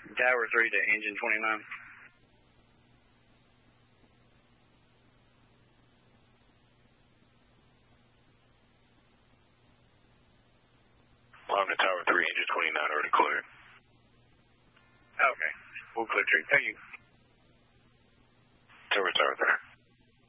Tower 3 to engine 29. Alarm to Tower 3, engine 29, already cleared. Okay. We'll clear tree. Thank you. Tower 3.